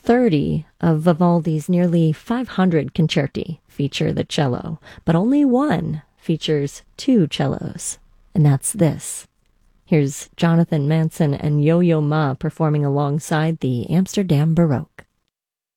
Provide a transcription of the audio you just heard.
30 of Vivaldi's nearly 500 concerti feature the cello, but only one features two cellos, and that's this. Here's Jonathan Manson and Yo-Yo Ma performing alongside the Amsterdam Baroque.